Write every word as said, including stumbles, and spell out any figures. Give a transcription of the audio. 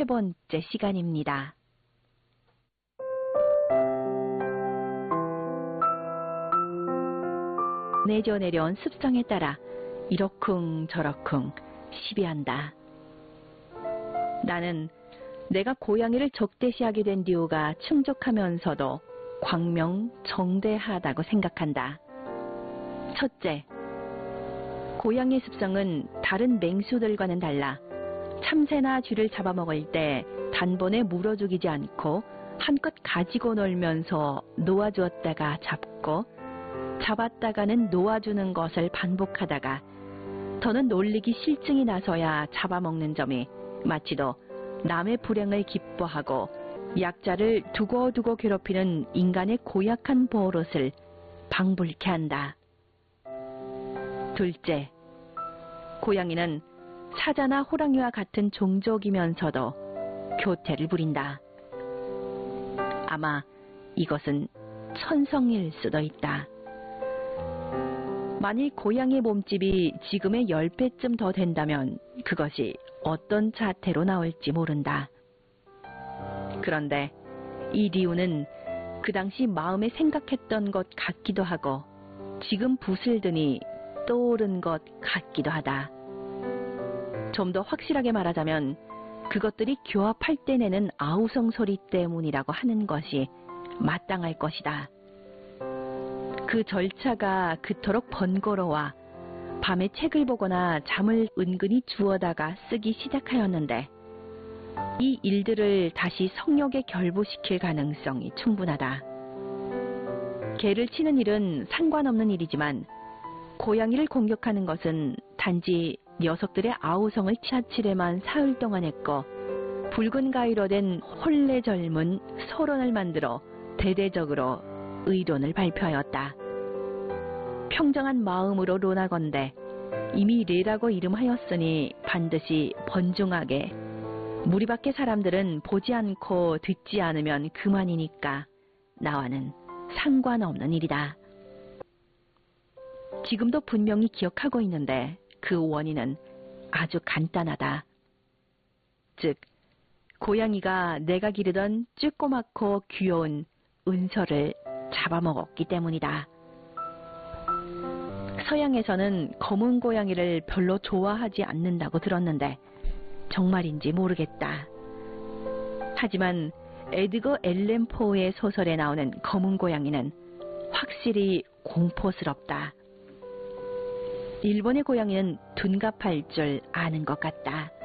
세 번째 시간입니다. 내려 내려온 습성에 따라 이러쿵 저러쿵 시비한다. 나는 내가 고양이를 적대시하게 된 이유가 충족하면서도 광명정대하다고 생각한다. 첫째, 고양이의 습성은 다른 맹수들과는 달라 참새나 쥐를 잡아먹을 때 단번에 물어 죽이지 않고 한껏 가지고 놀면서 놓아주었다가 잡고 잡았다가는 놓아주는 것을 반복하다가 더는 놀리기 실증이 나서야 잡아먹는 점이 마치도 남의 불행을 기뻐하고 약자를 두고두고 괴롭히는 인간의 고약한 버릇을 방불케 한다. 둘째, 고양이는 사자나 호랑이와 같은 종족이면서도 교태를 부린다. 아마 이것은 천성일 수도 있다. 만일 고양이의 몸집이 지금의 십 배쯤 더 된다면 그것이 어떤 자태로 나올지 모른다. 그런데 이 리우는 그 당시 마음에 생각했던 것 같기도 하고 지금 붓을 드니 떠오른 것 같기도 하다. 좀 더 확실하게 말하자면 그것들이 교합할 때 내는 아우성 소리 때문이라고 하는 것이 마땅할 것이다. 그 절차가 그토록 번거로워 밤에 책을 보거나 잠을 은근히 주워다가 쓰기 시작하였는데 이 일들을 다시 성욕에 결부시킬 가능성이 충분하다. 개를 치는 일은 상관없는 일이지만 고양이를 공격하는 것은 단지 녀석들의 아우성을 치아치레만 사흘 동안 했고 붉은 가위로 된 혼례 젊은 서론을 만들어 대대적으로 의론을 발표하였다. 평정한 마음으로 논하건대 이미 레라고 이름하였으니 반드시 번중하게 무리 밖의 사람들은 보지 않고 듣지 않으면 그만이니까 나와는 상관없는 일이다. 지금도 분명히 기억하고 있는데 그 원인은 아주 간단하다. 즉 고양이가 내가 기르던 쬐꼬맣고 귀여운 은서를 잡아먹었기 때문이다. 서양에서는 검은 고양이를 별로 좋아하지 않는다고 들었는데 정말인지 모르겠다. 하지만 에드거 앨런 포의 소설에 나오는 검은 고양이는 확실히 공포스럽다. 일본의 고양이는 둔갑할 줄 아는 것 같다.